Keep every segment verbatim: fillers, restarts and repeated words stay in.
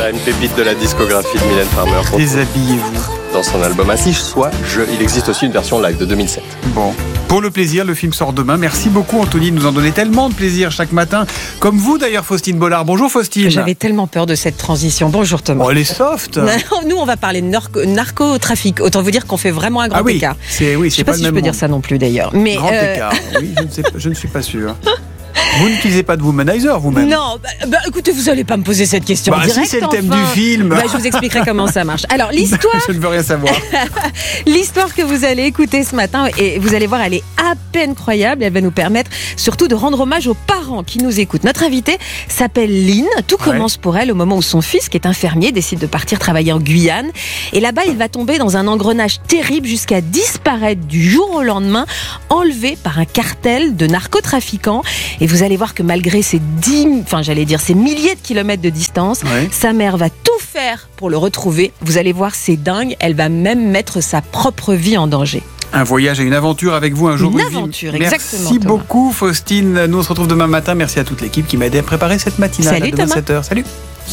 Voilà une pépite de la discographie de Mylène Farmer. Déshabillez-vous. Dans son album Ainsi soit je. Il existe aussi une version live de deux mille sept. Bon. Pour le plaisir, le film sort demain. Merci beaucoup Anthony de nous en donner tellement de plaisir chaque matin. Comme vous d'ailleurs Faustine Bollard. Bonjour Faustine. J'avais tellement peur de cette transition. Bonjour Thomas. Oh, elle est soft. Nous on va parler de narco- narcotrafic. Autant vous dire qu'on fait vraiment un grand ah oui, écart. C'est, oui, je ne sais pas, pas si je peux monde. dire ça non plus d'ailleurs. Mais grand euh... écart, oui, je ne, sais, je ne suis pas sûr. Vous n'utilisez pas de womanizer vous-même? Non, bah, bah, écoutez, vous n'allez pas me poser cette question bah, direct. Si c'est le thème enfin. du film. Bah, je vous expliquerai comment ça marche. Alors l'histoire. Je ne veux rien savoir. L'histoire que vous allez écouter ce matin, et vous allez voir, elle est à peine croyable. Elle va nous permettre surtout de rendre hommage aux parents qui nous écoutent. Notre invitée s'appelle Lynn. Tout ouais. commence pour elle au moment où son fils, qui est infirmier, décide de partir travailler en Guyane. Et là-bas, il va tomber dans un engrenage terrible jusqu'à disparaître du jour au lendemain, enlevé par un cartel de narcotrafiquants. Et vous allez voir que malgré ces dix, enfin j'allais dire ces milliers de kilomètres de distance, ouais. sa mère va tout faire pour le retrouver. Vous allez voir, c'est dingue. Elle va même mettre sa propre vie en danger. Un voyage et une aventure avec vous un jour. Une une aventure, vie. exactement. Merci Thomas. beaucoup Faustine. Nous on se retrouve demain matin. Merci à toute l'équipe qui m'a aidé à préparer cette matinale. Salut à demain Thomas. sept heures. Salut.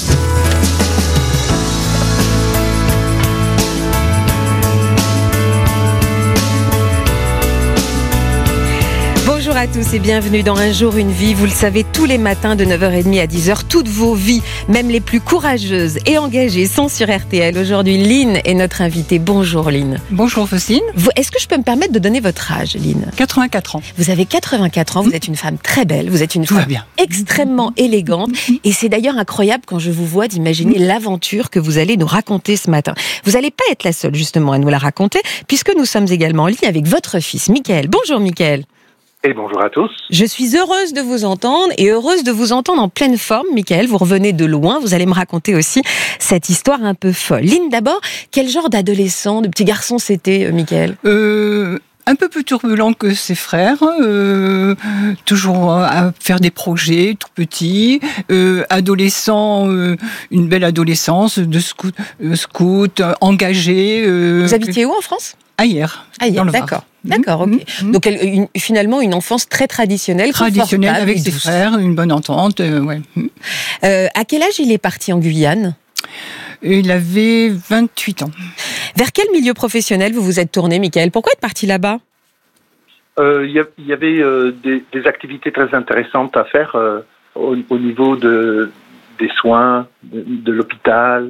Bonjour à tous et bienvenue dans Un jour, une vie. Vous le savez, tous les matins de neuf heures trente à dix heures, toutes vos vies, même les plus courageuses et engagées, sont sur R T L. Aujourd'hui, Lynn est notre invitée. Bonjour Lynn. Bonjour Faustine. Vous, est-ce que je peux me permettre de donner votre âge, Lynn? quatre-vingt-quatre ans. Vous avez quatre-vingt-quatre ans, vous êtes une femme très belle, vous êtes une Tout femme va bien. extrêmement élégante. Et c'est d'ailleurs incroyable quand je vous vois d'imaginer l'aventure que vous allez nous raconter ce matin. Vous n'allez pas être la seule justement à nous la raconter, puisque nous sommes également en ligne avec votre fils, Mickaël. Bonjour Mickaël. Et bonjour à tous. Je suis heureuse de vous entendre et heureuse de vous entendre en pleine forme, Mickaël. Vous revenez de loin, vous allez me raconter aussi cette histoire un peu folle. Lynn, d'abord, quel genre d'adolescent, de petit garçon c'était, Mickaël ? euh, Un peu plus turbulent que ses frères, euh, toujours à faire des projets tout petits, euh, adolescent, euh, une belle adolescence, de scout, euh, scout engagé. Euh, vous habitiez où en France ? Ailleurs. Ailleurs, d'accord. D'accord, ok. Mmh. Donc elle, une, finalement une enfance très traditionnelle, traditionnelle avec ses frères, une bonne entente. Euh, ouais. euh, à quel âge il est parti en Guyane ? Il avait vingt-huit ans. Vers quel milieu professionnel vous vous êtes tourné, Mickaël ? Pourquoi être parti là-bas ? Il euh, y, y avait euh, des, des activités très intéressantes à faire euh, au, au niveau de, des soins, de, de l'hôpital,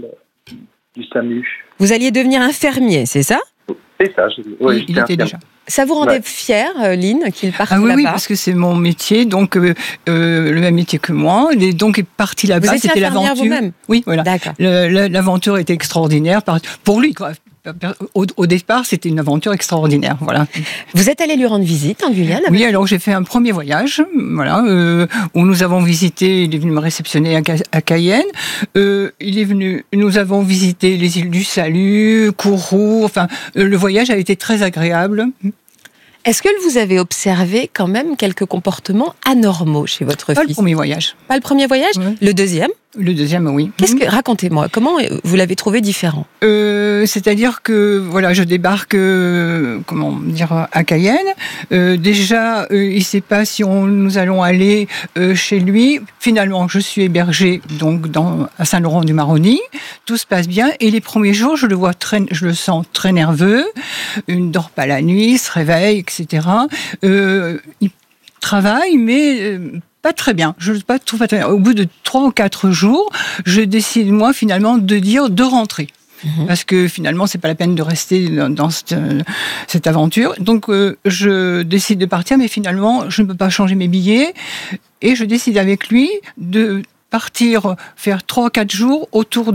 du SAMU. Vous alliez devenir infirmier, c'est ça ? C'est ça. Je, ouais, il, il était déjà. Ça vous rendait ouais. fière, Lynn, qu'il parte ah oui, là-bas ? Oui, parce que c'est mon métier, donc euh, euh, le même métier que moi. Et donc, il est parti là-bas. Vous étiez c'était infirmière l'aventure. Vous-même ? Oui, voilà. D'accord. Le, le, l'aventure était extraordinaire pour lui, quoi. Au, au départ, c'était une aventure extraordinaire, voilà. Vous êtes allé lui rendre visite en Guyane ? Oui, alors j'ai fait un premier voyage, voilà, euh, où nous avons visité. Il est venu me réceptionner à, à Cayenne. Euh, il est venu. Nous avons visité les îles du Salut, Kourou. Enfin, euh, le voyage a été très agréable. Est-ce que vous avez observé quand même quelques comportements anormaux chez votre Pas fils ? Le premier voyage. Pas le premier voyage ? Oui. Le deuxième ? Le deuxième, oui. Qu'est-ce que, racontez-moi, comment vous l'avez trouvé différent ? euh, C'est-à-dire que voilà, je débarque, euh, comment dire, à Cayenne. Euh, déjà, euh, il ne sait pas si on, nous allons aller euh, chez lui. Finalement, je suis hébergée donc dans à Saint-Laurent-du-Maroni. Tout se passe bien. Et les premiers jours, je le vois très, je le sens très nerveux. Il ne dort pas la nuit, il se réveille, et cetera. Euh, il travaille, mais euh, pas très bien. Je pas trouve pas très bien. Au bout de trois ou quatre jours, je décide moi finalement de dire de rentrer. Mmh. Parce que finalement, c'est pas la peine de rester dans, dans cette, euh, cette aventure. Donc, euh, je décide de partir, mais finalement, je ne peux pas changer mes billets. Et je décide avec lui de partir faire trois quatre jours autour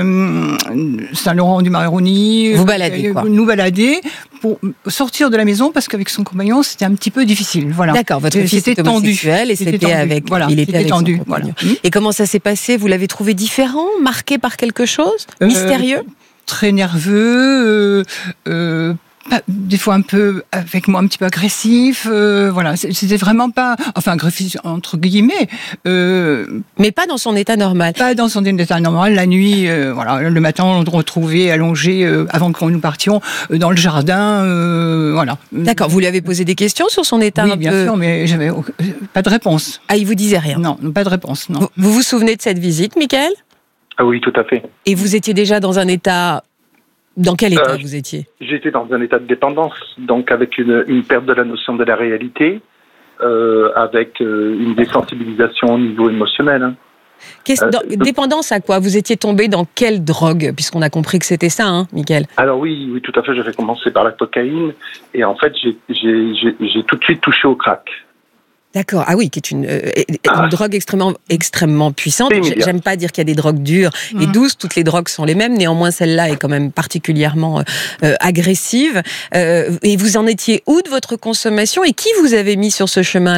de Saint-Laurent-du-Maroni. Vous balader, quoi. Nous balader pour sortir de la maison, parce qu'avec son compagnon, c'était un petit peu difficile. Voilà. D'accord, votre fils était homosexuel et c'était, c'était avec, voilà, il était c'était avec tendu, son compagnon. Voilà. Et comment ça s'est passé ? Vous l'avez trouvé différent, marqué par quelque chose, euh, mystérieux ? Très nerveux, euh, euh, des fois un peu avec moi un petit peu agressif, euh, voilà, c'était vraiment pas, enfin agressif entre guillemets, euh, mais pas dans son état normal. Pas dans son état normal. La nuit, euh, voilà, le matin on le retrouvait allongé euh, avant que nous partions euh, dans le jardin, euh, voilà. D'accord. Vous lui avez posé des questions sur son état ? Oui, un bien peu... sûr, mais j'avais pas de réponse. Ah, il vous disait rien ? Non, pas de réponse. Non. Vous vous, vous souvenez de cette visite, Mickaël ? Ah oui, tout à fait. Et vous étiez déjà dans un état... Dans quel état Euh, vous étiez ? J'étais dans un état de dépendance, donc avec une, une perte de la notion de la réalité, euh, avec euh, une désensibilisation au niveau émotionnel. Hein. Qu'est-ce, Euh, dans- dépendance à quoi ? Vous étiez tombé dans quelle drogue ? Puisqu'on a compris que c'était ça, hein, Mickaël ? Alors oui, oui, tout à fait. J'avais commencé par la cocaïne et en fait, j'ai, j'ai, j'ai, j'ai tout de suite touché au crack. D'accord. Ah oui, qui est une, euh, une Ah. drogue extrêmement, extrêmement puissante. C'est immédiat. J'aime pas dire qu'il y a des drogues dures et Mhm. douces. Toutes les drogues sont les mêmes. Néanmoins, celle-là est quand même particulièrement euh, euh, agressive. Euh, et vous en étiez où de votre consommation ? Et qui vous avez mis sur ce chemin-là ?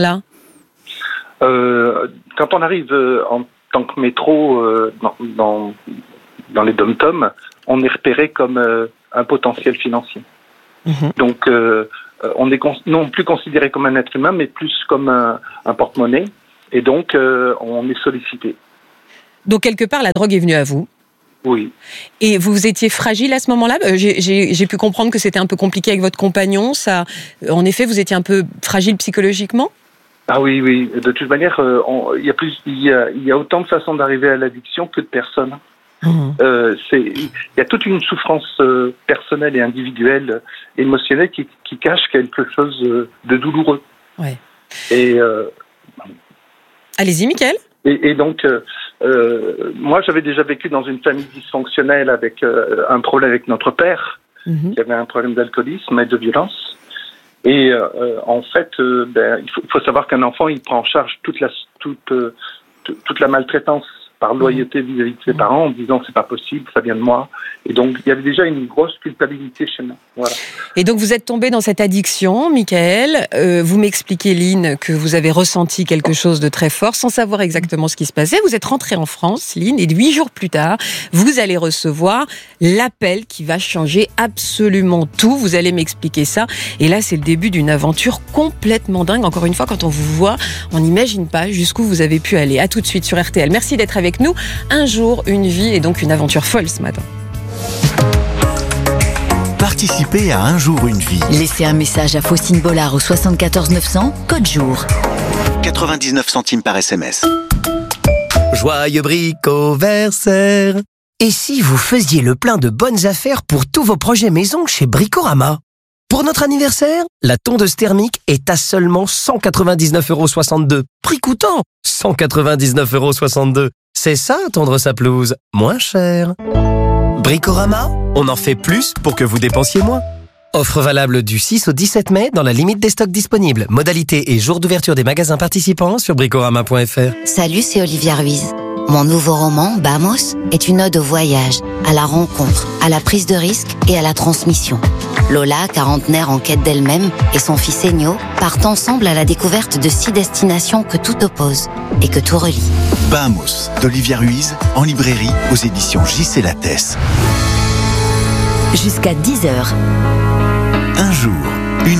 Euh, quand on arrive euh, en tant que métro euh, dans, dans, dans les dom-toms, on est repéré comme euh, un potentiel financier. Mhm. Donc, euh, euh, on est cons- non plus considéré comme un être humain, mais plus comme un, un porte-monnaie. Et donc, euh, on est sollicité. Donc, quelque part, la drogue est venue à vous. Oui. Et vous étiez fragile à ce moment-là ? Euh, j'ai, j'ai, j'ai pu comprendre que c'était un peu compliqué avec votre compagnon. Ça, euh, en effet, vous étiez un peu fragile psychologiquement ? Ah oui, oui. De toute manière, euh, on- il y a plus, il y a, il y a autant de façons d'arriver à l'addiction que de personnes. Mhm. Euh, c'est, il y a toute une souffrance euh, personnelle et individuelle, euh, émotionnelle qui, qui cache quelque chose euh, de douloureux. Ouais. Et, euh, Allez-y, Mickaël. et, et donc, euh, euh, moi, j'avais déjà vécu dans une famille dysfonctionnelle avec euh, un problème avec notre père, Mhm. qui avait un problème d'alcoolisme et de violence. Et euh, en fait, euh, ben, il faut, faut savoir qu'un enfant, il prend en charge toute la, toute, euh, toute toute la maltraitance par loyauté vis-à-vis de ses parents en disant c'est pas possible, ça vient de moi. Et donc il y avait déjà une grosse culpabilité chez moi. Voilà. Et donc vous êtes tombé dans cette addiction, Mickaël. Euh, vous m'expliquez, Lynn, que vous avez ressenti quelque chose de très fort sans savoir exactement ce qui se passait. Vous êtes rentrée en France, Lynn, et huit jours plus tard, vous allez recevoir l'appel qui va changer absolument tout. Vous allez m'expliquer ça. Et là, c'est le début d'une aventure complètement dingue. Encore une fois, quand on vous voit, on n'imagine pas jusqu'où vous avez pu aller. À tout de suite sur R T L. Merci d'être avec nous. Un jour, une vie et donc une aventure folle ce matin. Participez à Un jour, une vie. Laissez un message à Faustine Bollard au soixante-quatorze neuf cents, code jour. quatre-vingt-dix-neuf centimes par S M S. Joyeux bricoversaire. Et si vous faisiez le plein de bonnes affaires pour tous vos projets maison chez Bricorama ? Pour notre anniversaire, la tondeuse thermique est à seulement cent quatre-vingt-dix-neuf euros soixante-deux. Prix coûtant cent quatre-vingt-dix-neuf euros soixante-deux. C'est ça, tondre sa pelouse, moins cher. Bricorama, on en fait plus pour que vous dépensiez moins. Offre valable du six au dix-sept mai dans la limite des stocks disponibles. Modalité et jour d'ouverture des magasins participants sur bricorama point f r. Salut, c'est Olivia Ruiz. Mon nouveau roman, Bamos, est une ode au voyage, à la rencontre, à la prise de risque et à la transmission. Lola, quarantenaire en quête d'elle-même, et son fils Ennio partent ensemble à la découverte de six destinations que tout oppose et que tout relie. Bamos d'Olivia Ruiz, en librairie aux éditions J C Lattès. Jusqu'à dix heures. Un jour, une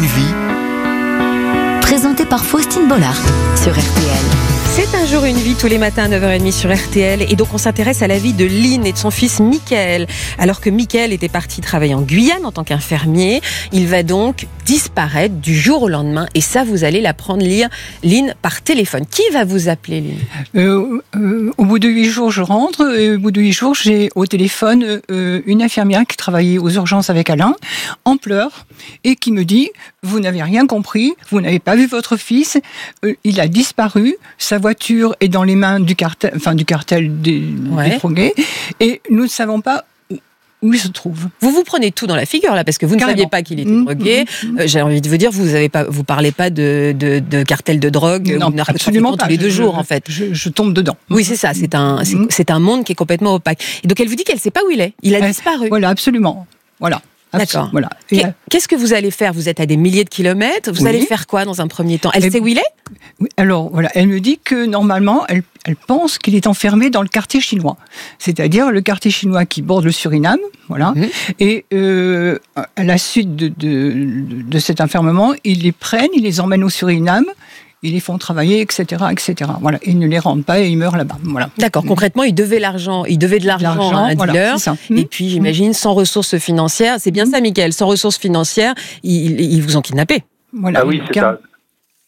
vie. Présenté par Faustine Bollard sur R T L. C'est un jour une vie tous les matins à neuf heures trente sur R T L et donc on s'intéresse à la vie de Lynn et de son fils Mickaël. Alors que Mickaël était parti travailler en Guyane en tant qu'infirmier, il va donc disparaître du jour au lendemain et ça vous allez l'apprendre lire Lynn par téléphone. Qui va vous appeler, Lynn ? Euh, euh, au bout de huit jours, je rentre. Et au bout de huit jours, j'ai au téléphone euh, une infirmière qui travaillait aux urgences avec Alain, en pleurs, et qui me dit « Vous n'avez rien compris, vous n'avez pas vu votre fils, euh, il a disparu, sa voiture est dans les mains du cartel, enfin du cartel des, Ouais. des drogués, et nous ne savons pas où il se trouve. » Vous vous prenez tout dans la figure là parce que vous ne Carrément. saviez pas qu'il était Mmh, drogué. mmh, mmh. Euh, J'ai envie de vous dire, vous avez pas, vous parlez pas de, de, de cartel de drogue ou de narcotrafiquants tous les deux je, jours en fait. Je, je tombe dedans. Oui, c'est ça. C'est un, c'est, Mmh. c'est un monde qui est complètement opaque. Et donc elle vous dit qu'elle ne sait pas où il est. Il a Elle- disparu. Voilà, absolument. Voilà. D'accord. Voilà. Et, Qu'est- Qu'est-ce que vous allez faire ? Vous êtes à des milliers de kilomètres. Vous Oui. allez faire quoi dans un premier temps ? Elle Eh sait où il est ? Oui, alors voilà, elle me dit que normalement, elle, elle pense qu'il est enfermé dans le quartier chinois, c'est-à-dire le quartier chinois qui borde le Suriname, voilà. Mhm. Et euh, à la suite de, de, de cet enfermement, ils les prennent, ils les emmènent au Suriname, ils les font travailler, et cetera, et cetera. Voilà, ils ne les rendent pas et ils meurent là-bas. Voilà. D'accord. Concrètement, il devait l'argent. Il devait de l'argent, L'argent, à un voilà, dealer. c'est ça. Et Mhm. puis, j'imagine, sans ressources financières. C'est bien ça, Mickaël. Sans ressources financières, ils, ils vous ont kidnappé. Voilà. Ah oui, c'est Car- ça.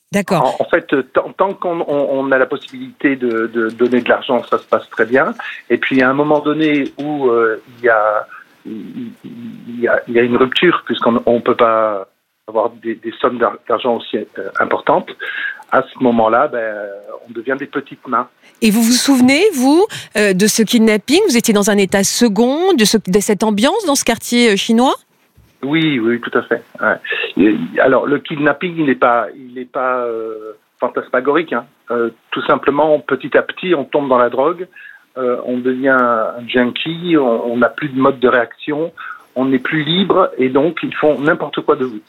D'accord. En, en fait, tant, tant qu'on on, on a la possibilité de, de donner de l'argent, ça se passe très bien. Et puis, à un moment donné où euh, il y a, il y a, il y a une rupture, puisqu'on ne peut pas avoir des, des sommes d'argent aussi euh, importantes, à ce moment-là, ben, on devient des petites mains. Et vous vous souvenez, vous, euh, de ce kidnapping? Vous étiez dans un état second, de, ce, de cette ambiance dans ce quartier chinois? Oui, oui, tout à fait. Ouais. Alors, le kidnapping, il n'est pas, il n'est pas euh, fantasmagorique. Hein. Euh, tout simplement, petit à petit, on tombe dans la drogue, euh, on devient un junkie, on n'a plus de mode de réaction, on n'est plus libre, et donc ils font n'importe quoi de vous.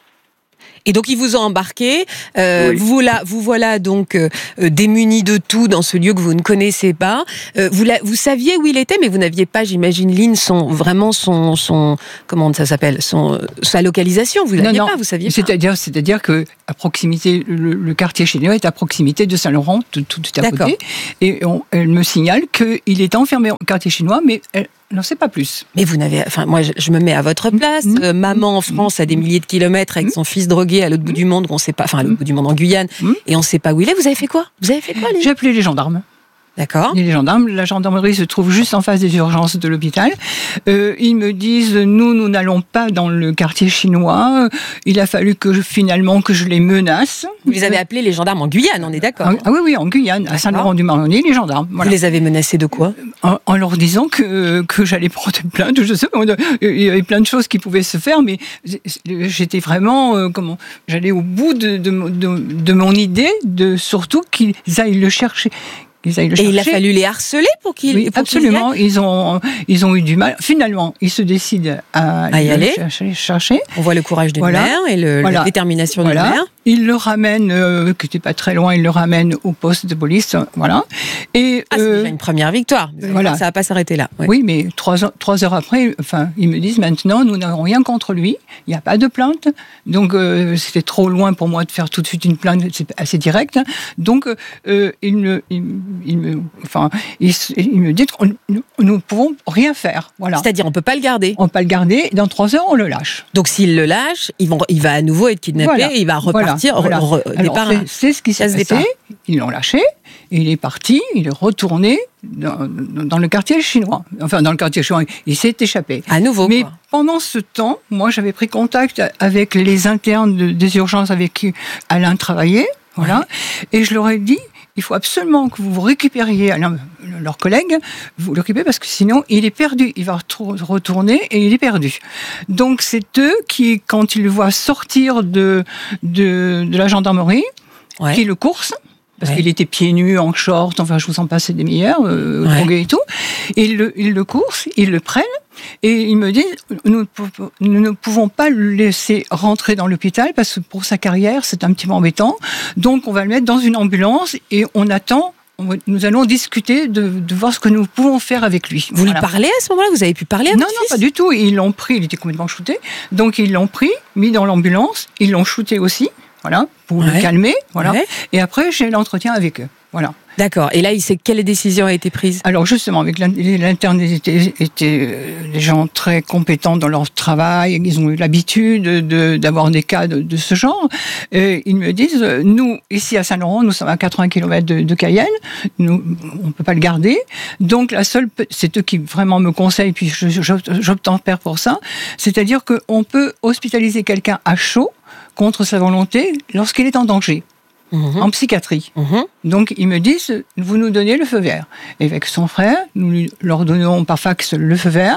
Et donc ils vous ont embarqué, euh, oui. vous, là, vous voilà donc euh, démunis de tout dans ce lieu que vous ne connaissez pas. Euh, vous, la, vous saviez où il était, mais vous n'aviez pas, j'imagine, Lynn, son, vraiment son, son, comment ça s'appelle, son, sa localisation. Vous n'aviez pas, vous saviez pas. C'est-à-dire, c'est-à-dire que à proximité, le, le quartier chinois est à proximité de Saint-Laurent, tout, tout, tout à côté. Et on, elle me signale qu'il est enfermé au quartier chinois, mais elle n'en sait pas plus. Mais vous n'avez, enfin, moi, je, je me mets à votre place. Mmh. Euh, maman en France à des milliers de kilomètres avec mmh. son fils drogué à l'autre bout mmh. du monde, qu'on sait pas, enfin, à l'autre bout du monde en Guyane, mmh. et on ne sait pas où il est. Vous avez fait quoi Vous avez fait quoi, Lynn ? J'ai appelé les gendarmes. D'accord. Les gendarmes, la gendarmerie se trouve juste en face des urgences de l'hôpital. Euh, ils me disent, nous, nous n'allons pas dans le quartier chinois. Il a fallu que je, finalement que je les menace. Vous les avez appelés les gendarmes en Guyane, on est d'accord? Ah, ah oui, oui, en Guyane, à Saint-Laurent-du-Maroni, les gendarmes. Voilà. Vous les avez menacés de quoi? en, en leur disant que, que j'allais prendre plainte. Je sais pas, il y avait plein de choses qui pouvaient se faire, mais j'étais vraiment, euh, comment, j'allais au bout de, de, de, de mon idée, de surtout qu'ils aillent le chercher. Ils aillent le chercher. Et il a fallu les harceler pour qu'ils... Oui, pour absolument. Qu'ils ils, ont, ils ont eu du mal. Finalement, ils se décident à, à y aller. Chercher, chercher. On voit le courage d'une voilà. mère et le, voilà. la détermination voilà. d'une mère. Ils le ramènent, euh, qui n'était pas très loin, ils le ramènent au poste de police. Voilà. Et, ah, c'est euh, déjà une première victoire. Voilà. Ça ne va pas s'arrêter là. Oui, oui mais trois, trois heures après, enfin, ils me disent maintenant, nous n'avons rien contre lui. Il n'y a pas de plainte. Donc, euh, c'était trop loin pour moi de faire tout de suite une plainte. C'est assez direct. Donc, euh, ils me... Ils, ils me Enfin, il, il me dit que nous ne pouvons rien faire. Voilà. C'est-à-dire, on ne peut pas le garder. On ne peut pas le garder. Dans trois heures, on le lâche. Donc, s'il le lâche, ils vont, il va à nouveau être kidnappé. Voilà. Et il va repartir. Voilà. Re, re, Alors, départ, c'est, c'est ce qui s'est passé. Départ. Ils l'ont lâché. Il est parti. Il est retourné dans, dans le quartier chinois. Enfin, dans le quartier chinois. Il s'est échappé. À nouveau. Mais quoi. Pendant ce temps, moi, j'avais pris contact avec les internes de, des urgences avec qui Alain travaillait. Voilà. Ouais. Et je leur ai dit, il faut absolument que vous récupériez Alain, leur collègue, vous le récupérez parce que sinon il est perdu. Il va retourner et il est perdu. Donc c'est eux qui, quand ils le voient sortir de, de, de la gendarmerie, ouais. qui le coursent. Parce ouais. qu'il était pieds nus, en short, enfin je vous en passe des meilleurs, euh, ouais. drogués et tout. Et ils le, ils le coursent, ils le prennent, et ils me disent, nous, nous ne pouvons pas le laisser rentrer dans l'hôpital, parce que pour sa carrière, c'est un petit peu embêtant. Donc on va le mettre dans une ambulance, et on attend, on, nous allons discuter de, de voir ce que nous pouvons faire avec lui. Vous voilà. lui parlez à ce moment-là? Vous avez pu parler à Non, votre non, fils? pas du tout. Ils l'ont pris, il était complètement shooté. Donc ils l'ont pris, mis dans l'ambulance, ils l'ont shooté aussi. Voilà, pour ouais. le calmer, voilà. Ouais. Et après, j'ai l'entretien avec eux, voilà. D'accord. Et là, il sait quelle décision a été prise? Alors justement, avec l'interne, ils étaient, étaient des gens très compétents dans leur travail. Ils ont eu l'habitude de, d'avoir des cas de, de ce genre. Et ils me disent, nous, ici à Saint-Laurent, nous sommes à quatre-vingts kilomètres de, de Cayenne. Nous, on ne peut pas le garder. Donc la seule, c'est eux qui vraiment me conseillent, puis je, je, j'obtempère pour ça. C'est-à-dire qu'on peut hospitaliser quelqu'un à chaud, contre sa volonté, lorsqu'il est en danger, mmh. en psychiatrie. Mmh. Donc, ils me disent, vous nous donnez le feu vert. Et avec son frère, nous leur donnons par fax le feu vert,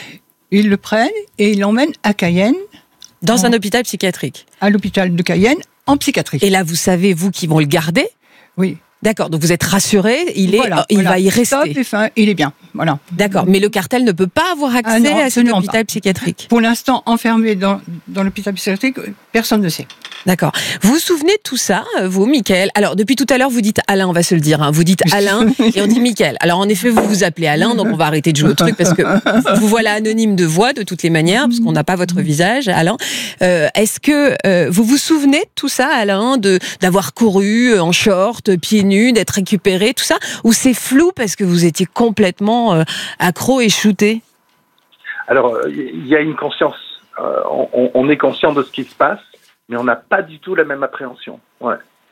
ils le prennent et ils l'emmènent à Cayenne. Dans en, un hôpital psychiatrique? À l'hôpital de Cayenne, en psychiatrie. Et là, vous savez, vous, qui vont le garder? Oui. D'accord, donc vous êtes rassuré, il, est, voilà, il voilà. va y rester. Stop et fin, il est bien. Voilà. D'accord, mais le cartel ne peut pas avoir accès ah non, à cet hôpital pas. psychiatrique. Pour l'instant, enfermé dans, dans l'hôpital psychiatrique, personne ne sait. D'accord. Vous vous souvenez de tout ça, vous, Mickaël? Alors, depuis tout à l'heure, vous dites Alain, on va se le dire. Hein. Vous dites Alain et on dit Mickaël. Alors, en effet, vous vous appelez Alain, donc on va arrêter de jouer au truc parce que vous voilà anonyme de voix de toutes les manières, parce qu'on n'a pas votre visage, Alain. Euh, est-ce que euh, vous vous souvenez de tout ça, Alain, de, d'avoir couru en short, pieds nus, d'être récupéré, tout ça? Ou c'est flou parce que vous étiez complètement euh, accro et shooté? Alors, il y a une conscience. Euh, on, on est conscient de ce qui se passe, mais on n'a pas du tout la même appréhension. Ouais.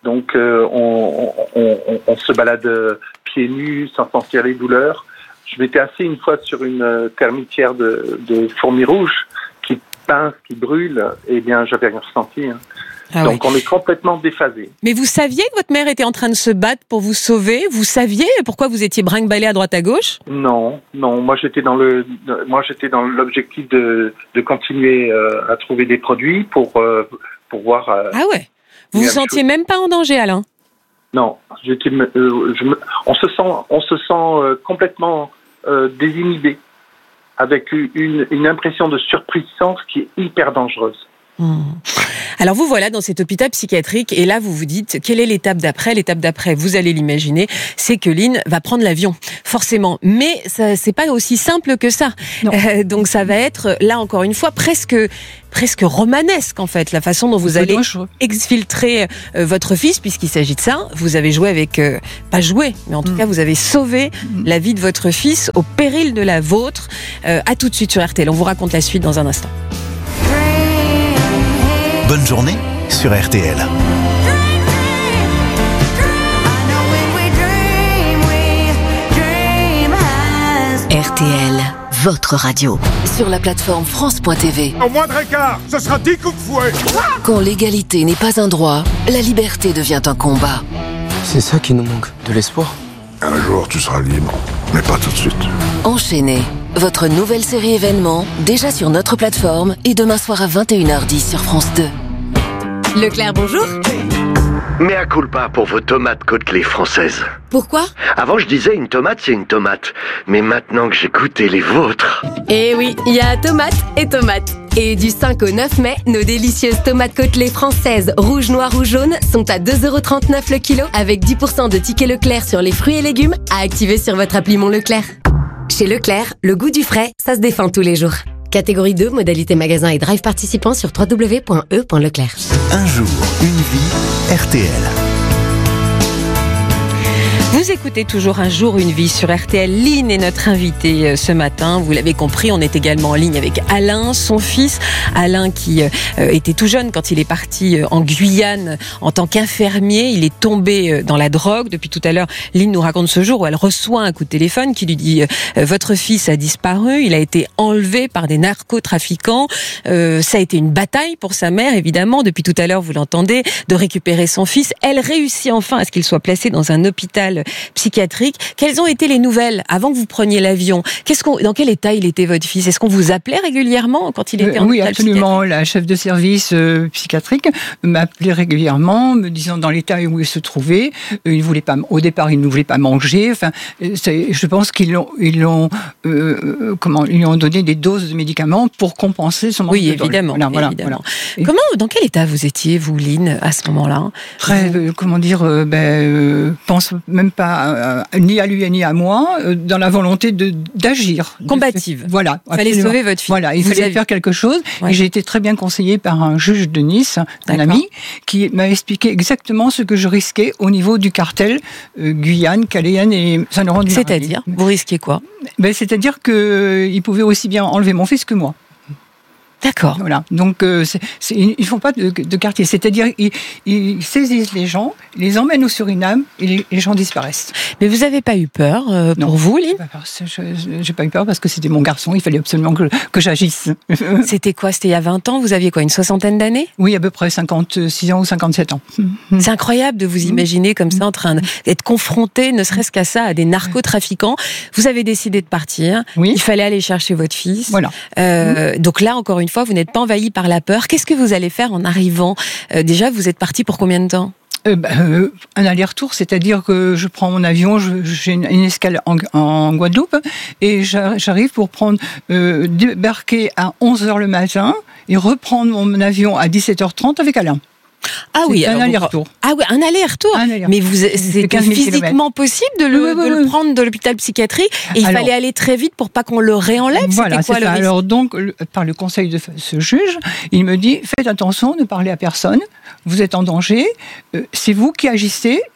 Donc euh, on, on, on, on se balade euh, pieds nus, sans sentir les douleurs. Je m'étais assis une fois sur une euh, termitière de, de fourmis rouges qui pince, qui brûle. Eh bien, j'avais rien ressenti. Hein. Ah Donc oui. on est complètement déphasé. Mais vous saviez que votre mère était en train de se battre pour vous sauver? Vous saviez pourquoi vous étiez brinque-ballé à droite à gauche? Non, non. Moi, j'étais dans le, moi, j'étais dans l'objectif de, de continuer euh, à trouver des produits pour, euh, pour voir. Euh, Ah ouais. Vous vous sentiez même pas en danger, Alain? Non, j'étais, euh, je me, on se sent, on se sent euh, complètement euh, désinhibé, avec une, une impression de surpuissance qui est hyper dangereuse. Mmh. Alors vous voilà dans cet hôpital psychiatrique et là vous vous dites quelle est l'étape d'après? L'étape d'après, vous allez l'imaginer, c'est que Lynn va prendre l'avion, forcément. Mais ça, c'est pas aussi simple que ça. Euh, donc ça va être là encore une fois presque presque romanesque en fait la façon dont vous C'est allez dangereux. exfiltrer euh, votre fils puisqu'il s'agit de ça. Vous avez joué avec euh, pas joué, mais en tout Mm. cas vous avez sauvé Mm. la vie de votre fils au péril de la vôtre. Euh, à tout de suite sur R T L. On vous raconte la suite dans un instant. Bonne journée sur R T L. R T L, votre radio. Sur la plateforme France point T V. Au moindre écart, ce sera dix coups de fouet. Quand l'égalité n'est pas un droit, la liberté devient un combat. C'est ça qui nous manque, de l'espoir. Un jour, tu seras libre, mais pas tout de suite. Enchaîné, votre nouvelle série événement, déjà sur notre plateforme et demain soir à vingt et une heures dix sur France deux. Leclerc, bonjour. Mea culpa pour vos tomates côtelées françaises. Pourquoi? Avant, je disais une tomate, c'est une tomate. Mais maintenant que j'ai goûté les vôtres... Eh oui, il y a tomate et tomate. Et du cinq au neuf mai, nos délicieuses tomates côtelées françaises, rouge, noir ou jaune, sont à deux euros trente-neuf le kilo, avec dix pour cent de tickets Leclerc sur les fruits et légumes à activer sur votre appli Mon Leclerc. Chez Leclerc, le goût du frais, ça se défend tous les jours. Catégorie deux, modalité magasin et drive participant sur w w w point e point leclerc. Un jour, une vie, R T L. Vous écoutez toujours Un jour, une vie sur R T L. Lynn est notre invitée ce matin. Vous l'avez compris, on est également en ligne avec Alain, son fils. Alain qui euh, était tout jeune quand il est parti en Guyane en tant qu'infirmier. Il est tombé dans la drogue. Depuis tout à l'heure, Lynn nous raconte ce jour où elle reçoit un coup de téléphone qui lui dit euh, « Votre fils a disparu, il a été enlevé par des narcotrafiquants. Euh, » Ça a été une bataille pour sa mère, évidemment. Depuis tout à l'heure, vous l'entendez, de récupérer son fils. Elle réussit enfin à ce qu'il soit placé dans un hôpital psychiatrique. Quelles ont été les nouvelles avant que vous preniez l'avion? Qu'est-ce qu'on, dans quel état il était votre fils? Est-ce qu'on vous appelait régulièrement quand il était euh, en Oui, hôpital absolument. La chef de service euh, psychiatrique m'appelait régulièrement, me disant dans l'état où il se trouvait. Euh, il voulait pas, au départ, il ne voulait pas manger. Enfin, c'est, je pense qu'ils l'ont, ils l'ont, euh, comment, ils lui ont donné des doses de médicaments pour compenser son manque oui, de évidemment, voilà, voilà, évidemment. Voilà. Comment, dans quel état vous étiez, vous, Lynn, à ce moment-là? Très, euh, comment dire, euh, ben, euh, pense même pas euh, ni à lui ni à moi, euh, dans la volonté de d'agir. Combative. De, voilà. Il fallait sauver votre fille. Voilà, il vous fallait avez... faire quelque chose. Ouais. Et j'ai été très bien conseillée par un juge de Nice, un ami, qui m'a expliqué exactement ce que je risquais au niveau du cartel euh, Guyane, Cayenne et Saint-Laurent-du-Maroni. C'est-à-dire, vous risquez quoi? Ben, c'est-à-dire qu'il pouvait aussi bien enlever mon fils que moi. D'accord. Voilà. Donc, euh, c'est, c'est, ils ne font pas de, de quartier. C'est-à-dire, ils, ils saisissent les gens, les emmènent au Suriname et les, les gens disparaissent. Mais vous n'avez pas eu peur euh, pour non, vous, Lynn? Je n'ai pas eu peur parce que c'était mon garçon. Il fallait absolument que, que j'agisse. C'était quoi? C'était il y a vingt ans? Vous aviez quoi? Une soixantaine d'années? Oui, à peu près cinquante-six ans ou cinquante-sept ans. C'est incroyable de vous imaginer comme ça en train d'être confronté, ne serait-ce qu'à ça, à des narcotrafiquants. Vous avez décidé de partir. Oui. Il fallait aller chercher votre fils. Voilà. Euh, mmh. Donc là, encore une fois, vous n'êtes pas envahi par la peur. Qu'est-ce que vous allez faire en arrivant? euh, Déjà, vous êtes parti pour combien de temps? Euh, bah, euh, un aller-retour, c'est-à-dire que je prends mon avion, je, j'ai une, une escale en, en Guadeloupe et j'arrive pour prendre euh, débarquer à onze heures le matin et reprendre mon avion à dix-sept heures trente avec Alain. Ah oui, un alors aller-retour. Ah oui, un aller-retour. Un aller-retour. Mais vous, c'était physiquement possible de le, oui, oui, de le prendre de l'hôpital psychiatrique et il alors, fallait aller très vite pour pas qu'on le réenlève. Voilà, c'était quoi c'est le ça. risque? Alors donc, le, par le conseil de ce juge, il me dit faites attention, ne parlez à personne. Vous êtes en danger. Euh, c'est vous qui agissez.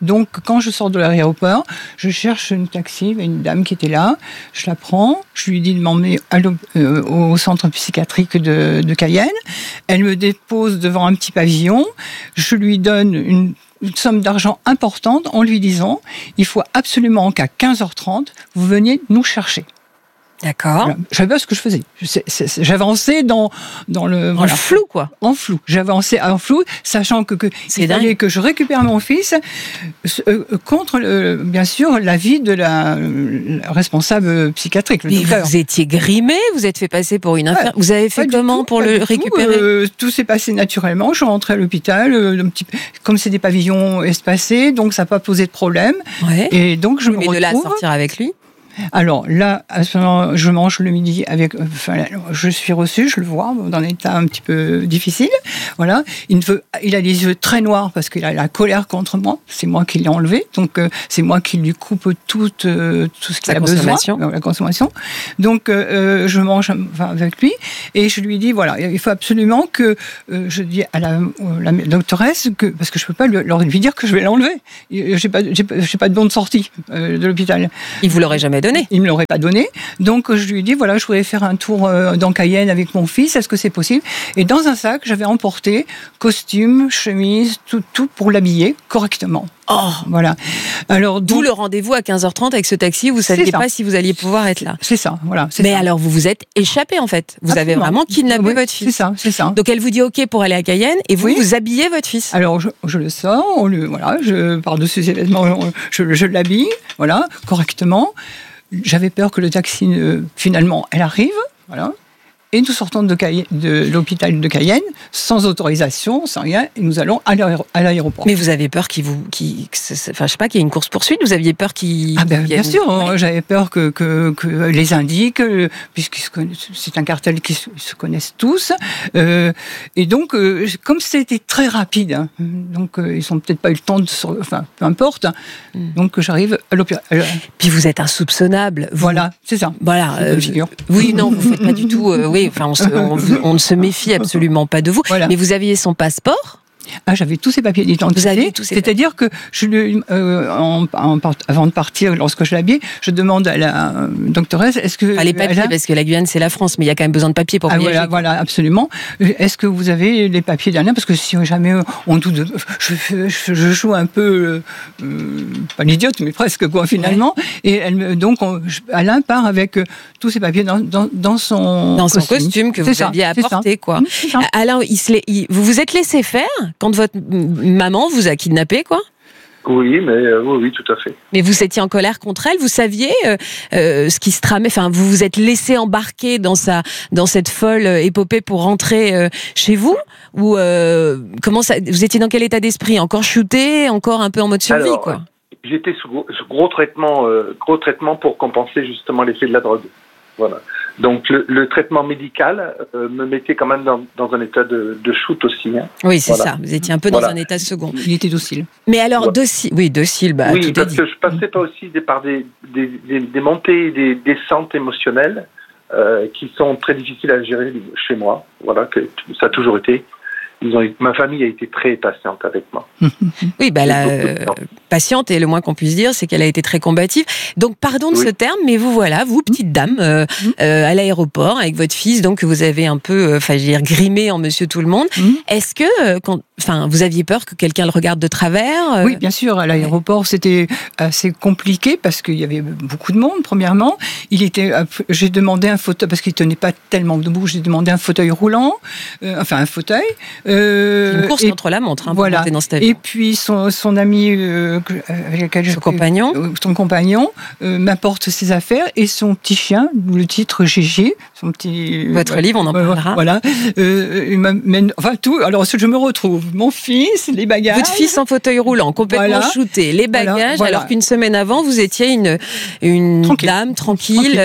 Donc, quand je sors de l'aéroport, je cherche une taxi, il y a une dame qui était là, je la prends, je lui dis de m'emmener à euh, au centre psychiatrique de, de Cayenne. Elle me dépose devant un petit pavillon, je lui donne une une somme d'argent importante en lui disant il faut absolument qu'à quinze heures trente, vous veniez nous chercher. D'accord. Voilà. Je savais pas ce que je faisais. C'est, c'est, c'est, j'avançais dans, dans le... En voilà. flou, quoi. En flou. J'avançais en flou, sachant que, que il dingue. fallait que je récupère mon fils euh, contre, le, bien sûr, l'avis de la, la responsable psychiatrique. Le Mais docteur. vous étiez grimé, vous êtes fait passer pour une infirmière. Ouais, vous avez fait comment tout, pour le récupérer? Tout, euh, tout s'est passé naturellement. Je suis rentrée à l'hôpital. Euh, un petit, comme c'est des pavillons espacés, donc ça n'a pas posé de problème. Ouais. Et donc je oui, me mais retrouve... de là à sortir avec lui? Alors là, à ce moment, je mange le midi avec. Enfin, je suis reçue, je le vois, dans un état un petit peu difficile. Voilà. Il, ne veut, il a les yeux très noirs parce qu'il a la colère contre moi. C'est moi qui l'ai enlevé, donc euh, c'est moi qui lui coupe toute, euh, tout ce qu'il a besoin, euh, la consommation. Donc euh, je mange enfin, avec lui et je lui dis voilà, il faut absolument que euh, je dis à la, la doctoresse que parce que je peux pas lui, leur lui dire que je vais l'enlever. J'ai pas, j'ai, j'ai pas de bon de sortie euh, de l'hôpital. Il vous l'aurait jamais donné. Il me l'aurait pas donné. Donc je lui ai dit voilà, je voudrais faire un tour euh, dans Cayenne avec mon fils. Est-ce que c'est possible? Et dans un sac, j'avais emporté costume, chemise, tout, tout pour l'habiller correctement. Oh, voilà. Alors d'où le rendez-vous à quinze heures trente avec ce taxi. Vous saviez pas si vous alliez pouvoir être là. C'est ça, voilà. C'est Mais ça. alors vous vous êtes échappé en fait. Vous Absolument. avez vraiment kidnappé oui, votre fils. C'est ça, c'est ça. Donc elle vous dit ok pour aller à Cayenne et vous oui. vous habillez votre fils. Alors je, je le sors, on le, voilà, je par-dessus ses vêtements, je, je l'habille, voilà, correctement. J'avais peur que le taxi, euh, finalement, elle arrive, voilà. Et nous sortons de, Cayenne, de l'hôpital de Cayenne, sans autorisation, sans rien, et nous allons à, l'aéro- à l'aéroport. Mais vous avez peur qu'il vous, qu'il, enfin, je sais pas, qu'il y ait une course-poursuite. Vous aviez peur qu'il. Ah ben, bien une... sûr, ouais. J'avais peur que, que, que les indiques, puisque c'est un cartel qui se, se connaissent tous. Euh, et donc, euh, comme c'était très rapide, hein, donc euh, ils n'ont peut-être pas eu le temps de, se, enfin, peu importe. Hein, mm. Donc j'arrive à l'hôpital. Puis vous êtes insoupçonnable. Vous... Voilà, c'est ça. Voilà. Euh, oui, non, vous faites pas du tout. Euh, oui. Enfin, on, se, on, on ne se méfie absolument pas de vous. Voilà. Mais vous aviez son passeport? Ah, j'avais tous ces papiers d'identité. C'est-à-dire que je le, euh, en, en, avant de partir, lorsque je l'habillais, je demande à la doctoresse, est-ce que ah, les papiers, a... parce que la Guyane c'est la France, mais il y a quand même besoin de papiers pour ah, voyager. Voilà, voilà, absolument. Est-ce que vous avez les papiers d'Alain? Parce que si jamais on doute, de... je, je, je joue un peu, euh, pas l'idiote, mais presque quoi finalement. Ouais. Et elle me, donc on, Alain part avec euh, tous ces papiers dans, dans, dans son dans costume. son costume que vous ça, aviez apporté, quoi. Mmh, Alain, il se il, vous vous êtes laissé faire quand votre maman vous a kidnappé, quoi? Oui, mais euh, oui, oui, tout à fait. Mais vous étiez en colère contre elle, vous saviez euh, euh, ce qui se tramait. Enfin, vous vous êtes laissé embarquer dans sa, dans cette folle épopée pour rentrer euh, chez vous. Ou euh, comment ça? Vous étiez dans quel état d'esprit? Encore shooté, encore un peu en mode survie, Alors, quoi. J'étais sous gros, sous gros traitement, euh, gros traitement pour compenser justement l'effet de la drogue. Voilà. Donc le, le traitement médical euh, me mettait quand même dans, dans un état de, de shoot aussi. Hein. Oui, c'est voilà. ça. Vous étiez un peu dans voilà. un état second. Il était docile. Mais alors voilà. docile, oui, docile. Bah, oui, tout parce est dit. que je passais pas aussi des, par des, des, des, des montées, et des descentes émotionnelles euh, qui sont très difficiles à gérer chez moi. Voilà, que ça a toujours été. Ils ont, ma famille a été très patiente avec moi. Oui, bah, la euh, patiente, et le moins qu'on puisse dire, c'est qu'elle a été très combative. Donc, pardon de oui. ce terme, mais vous voilà, vous, petite dame, euh, mmh. euh, à l'aéroport, avec votre fils, donc que vous avez un peu, enfin, euh, je veux dire, grimé en monsieur tout le monde. Mmh. Est-ce que, euh, quand, enfin, vous aviez peur que quelqu'un le regarde de travers euh... Oui, bien sûr. À l'aéroport, c'était assez compliqué parce qu'il y avait beaucoup de monde, premièrement. Il était, j'ai demandé un fauteuil, parce qu'il tenait pas tellement debout, j'ai demandé un fauteuil roulant, euh, enfin, un fauteuil. Euh, une course et, contre la montre, hein, voilà. Pour monter dans cet avion. Et puis son, son ami, euh, avec lequel son je, compagnon, euh, son compagnon euh, m'apporte ses affaires et son petit chien, le titre Gégé, son petit. Votre euh, livre, on en euh, parlera. Voilà. Euh, il m'amène, enfin tout. Alors je me retrouve, mon fils, les bagages. Votre fils en fauteuil roulant, complètement voilà. shooté, les bagages, voilà, voilà. alors qu'une semaine avant vous étiez une une tranquille. dame tranquille, tranquille.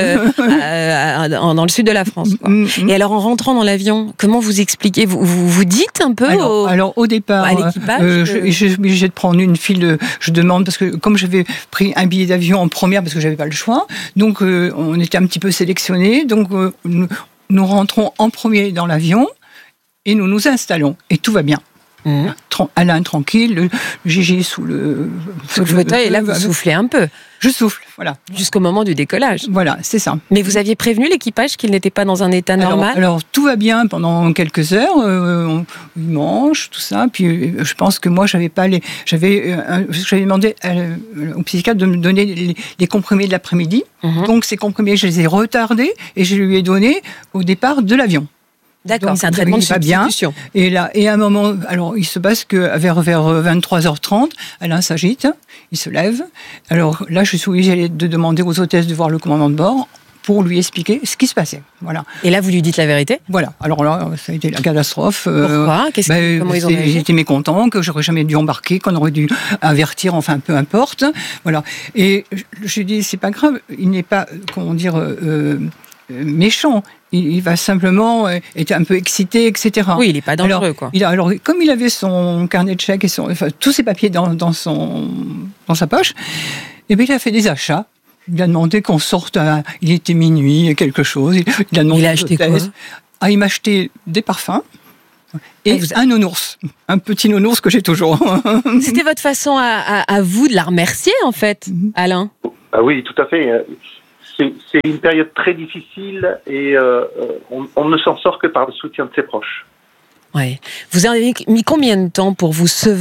Euh, à, à, dans le sud de la France. Quoi. Mm-hmm. Et alors en rentrant dans l'avion, comment vous expliquez, vous, vous vous dites un peu alors, au... alors au départ, à l'équipage, euh, je, je suis obligée de prendre une file. De, je demande parce que comme j'avais pris un billet d'avion en première parce que j'avais pas le choix, donc euh, on était un petit peu sélectionnés. Donc euh, nous, nous rentrons en premier dans l'avion et nous nous installons et tout va bien. Mmh. Alain tranquille, le Gigi sous le, sous le fauteuil, et là vous soufflez un peu. Je souffle, voilà. Jusqu'au moment du décollage. Voilà, c'est ça. Mais vous aviez prévenu l'équipage qu'il n'était pas dans un état normal ? Alors, alors tout va bien pendant quelques heures, euh, on, il mange, tout ça, puis euh, je pense que moi j'avais pas les, j'avais, euh, j'avais demandé à, euh, au psychiatre de me donner les, les comprimés de l'après-midi, mmh. donc ces comprimés je les ai retardés et je lui ai donné au départ de l'avion. D'accord, donc, c'est un traitement de substitution. Bien. Et là, et à un moment, alors il se passe que vers vers vingt-trois heures trente, Alain s'agite, il se lève. Alors là, je suis obligée de demander aux hôtesses de voir le commandant de bord pour lui expliquer ce qui se passait. Voilà. Et là, vous lui dites la vérité ? Voilà. Alors là, ça a été la catastrophe. Pourquoi ? Qu'est-ce ben, que, comment ils ont réagi ? J'étais mécontent, que j'aurais jamais dû embarquer, qu'on aurait dû avertir, enfin peu importe. Voilà. Et je dis, c'est pas grave, il n'est pas, comment dire, euh, méchant. Il, il va simplement être un peu excité, et cetera. Oui, il n'est pas dangereux, alors, quoi. Il a, alors, comme il avait son carnet de chèques et son, enfin, tous ses papiers dans, dans, son, dans sa poche, et bien, il a fait des achats. Il a demandé qu'on sorte, à, il était minuit, quelque chose. Il, il a demandé. Il a acheté quoi ? Ah, il m'a acheté des parfums. Et vous... un nounours, un petit nounours que j'ai toujours. C'était votre façon à, à, à vous de la remercier, en fait, Alain ? Ah oui, tout à fait. C'est, c'est une période très difficile et euh, on, on ne s'en sort que par le soutien de ses proches. Ouais. Vous avez mis combien de temps pour vous sevrer ?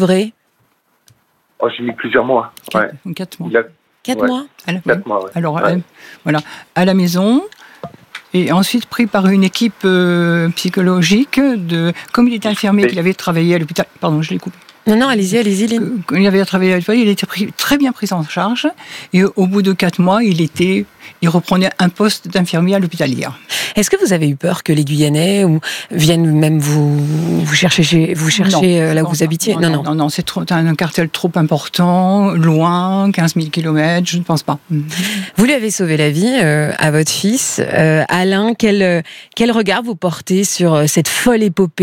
Oh, j'ai mis plusieurs mois. Quatre, ouais. quatre mois. A... Quatre ouais. mois Alors, Quatre mois, ouais. Alors, ouais. euh, voilà, à la maison. Et ensuite pris par une équipe euh, psychologique de, comme il était infirmier, et... qu'il avait travaillé à l'hôpital. Pardon, je l'ai coupé. Non, non, allez-y, allez-y. Les... Quand il avait travaillé à l'hôpital, il était pris, très bien pris en charge. Et au bout de quatre mois, il était, il reprenait un poste d'infirmier à l'hôpitalière. Est-ce que vous avez eu peur que les Guyanais ou viennent même vous, vous chercher, chez, vous chercher non, là où non, vous habitiez ? Non, non, non, non, non c'est trop, un cartel trop important, loin, quinze mille kilomètres, je ne pense pas. Vous lui avez sauvé la vie euh, à votre fils. Euh, Alain, quel, quel regard vous portez sur cette folle épopée-là ?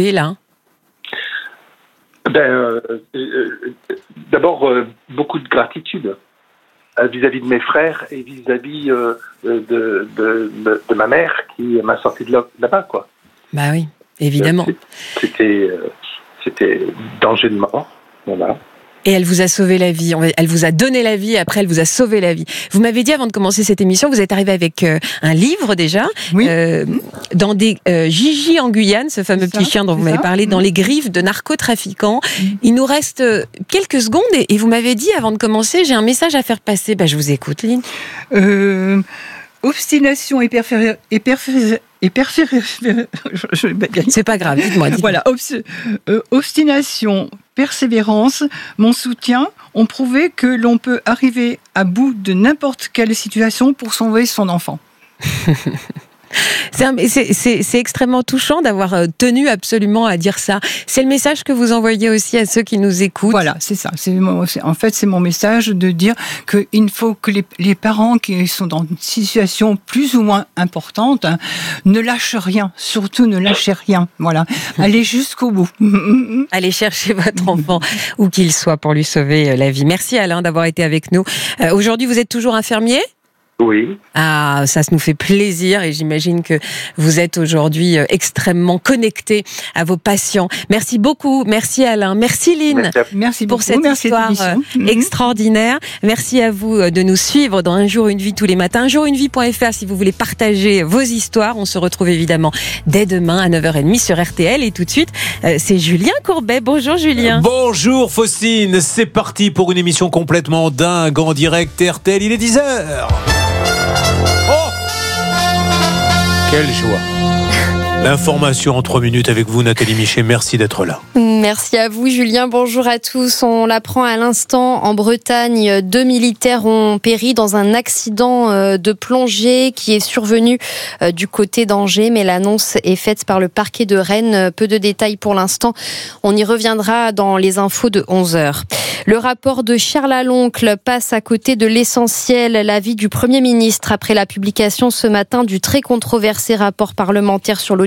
Ben, euh, euh, d'abord, euh, beaucoup de gratitude euh, vis-à-vis de mes frères et vis-à-vis euh, de, de, de, de ma mère qui m'a sorti de là, là-bas, quoi. Bah oui, évidemment. C'était, euh, c'était danger de mort, voilà. Et elle vous a sauvé la vie, elle vous a donné la vie, et après elle vous a sauvé la vie. Vous m'avez dit avant de commencer cette émission, vous êtes arrivé avec euh, un livre déjà, oui. euh, dans des euh, Gigi en Guyane, ce fameux c'est petit ça, chien dont vous m'avez ça. parlé, dans les griffes de narcotrafiquants. Mmh. Il nous reste quelques secondes et, et vous m'avez dit avant de commencer, j'ai un message à faire passer. Bah, je vous écoute, Lynn. Euh, obstination et persévérance. Et perfé- Et persévérance. C'est pas grave, dites-moi. dites-moi. Voilà, obs- euh, obstination, persévérance, mon soutien ont prouvé que l'on peut arriver à bout de n'importe quelle situation pour sauver son enfant. C'est, un, c'est, c'est, c'est extrêmement touchant d'avoir tenu absolument à dire ça. C'est le message que vous envoyez aussi à ceux qui nous écoutent. Voilà, c'est ça. C'est mon, c'est, en fait, c'est mon message de dire qu'il faut que les, les parents qui sont dans une situation plus ou moins importante hein, ne lâchent rien. Surtout, ne lâchez rien. Voilà. Allez jusqu'au bout. Allez chercher votre enfant, où qu'il soit, pour lui sauver la vie. Merci Alain d'avoir été avec nous. Euh, aujourd'hui, vous êtes toujours infirmier ? Oui. Ah, ça, ça nous fait plaisir et j'imagine que vous êtes aujourd'hui extrêmement connecté à vos patients. Merci beaucoup, merci Alain, merci Lynn merci pour beaucoup. cette merci histoire mmh. extraordinaire. Merci à vous de nous suivre dans Un jour une vie tous les matins. un jour une vie point f r si vous voulez partager vos histoires. On se retrouve évidemment dès demain à neuf heures trente sur R T L et tout de suite, c'est Julien Courbet. Bonjour Julien. Bonjour Faustine, c'est parti pour une émission complètement dingue en direct R T L, il est dix heures. Oh, quelle joie. L'information en trois minutes avec vous, Nathalie Michet. Merci d'être là. Merci à vous, Julien. Bonjour à tous. On l'apprend à l'instant. En Bretagne, deux militaires ont péri dans un accident de plongée qui est survenu du côté d'Angers. Mais l'annonce est faite par le parquet de Rennes. Peu de détails pour l'instant. On y reviendra dans les infos de onze heures. Le rapport de Charles Aloncle passe à côté de l'essentiel. L'avis du Premier ministre après la publication ce matin du très controversé rapport parlementaire sur l'audiovisuel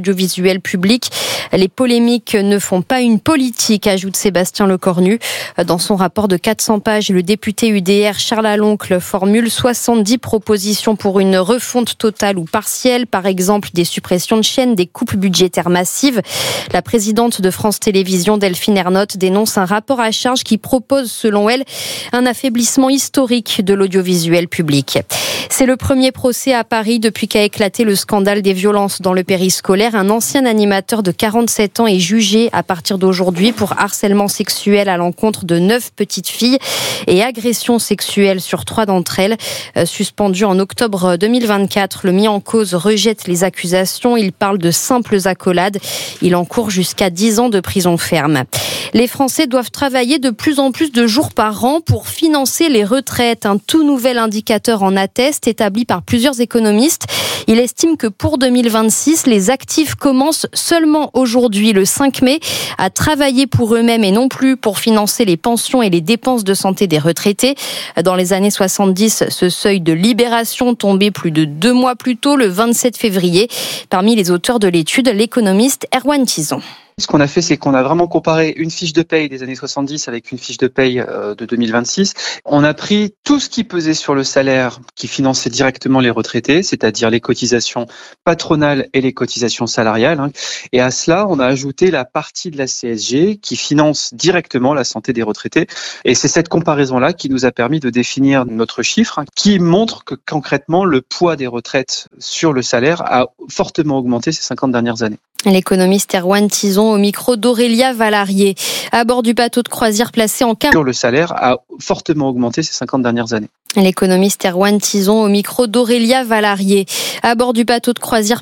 l'audiovisuel public. Les polémiques ne font pas une politique, ajoute Sébastien Lecornu. Dans son rapport de quatre cents pages, le député U D R Charles Aloncle formule soixante-dix propositions pour une refonte totale ou partielle, par exemple des suppressions de chaînes, des coupes budgétaires massives. La présidente de France Télévisions, Delphine Ernotte, dénonce un rapport à charge qui propose, selon elle, un affaiblissement historique de l'audiovisuel public. C'est le premier procès à Paris depuis qu'a éclaté le scandale des violences dans le périscolaire. Un ancien animateur de quarante-sept ans est jugé à partir d'aujourd'hui pour harcèlement sexuel à l'encontre de neuf petites filles et agression sexuelle sur trois d'entre elles. Suspendu en octobre deux mille vingt-quatre, le mis en cause rejette les accusations. Il parle de simples accolades. Il encourt jusqu'à dix ans de prison ferme. Les Français doivent travailler de plus en plus de jours par an pour financer les retraites. Un tout nouvel indicateur en atteste, établi par plusieurs économistes. Il estime que pour deux mille vingt-six, les actifs commencent seulement aujourd'hui, le cinq mai, à travailler pour eux-mêmes et non plus pour financer les pensions et les dépenses de santé des retraités. Dans les années soixante-dix, ce seuil de libération tombait plus de deux mois plus tôt, le vingt-sept février. Parmi les auteurs de l'étude, l'économiste Erwan Tison. Ce qu'on a fait, c'est qu'on a vraiment comparé une fiche de paye des années soixante-dix avec une fiche de paye de deux mille vingt-six. On a pris tout ce qui pesait sur le salaire qui finançait directement les retraités, c'est-à-dire les cotisations patronales et les cotisations salariales. Et à cela, on a ajouté la partie de la C S G qui finance directement la santé des retraités. Et c'est cette comparaison-là qui nous a permis de définir notre chiffre, qui montre que concrètement, le poids des retraites sur le salaire a fortement augmenté ces cinquante dernières années. L'économiste Erwan Tison au micro d'Aurélia Valarié. À bord du bateau de croisière placé en Camargue. Le salaire a fortement augmenté ces cinquante dernières années. L'économiste Erwan Tison au micro d'Aurélia Valarié. À bord du bateau de croisière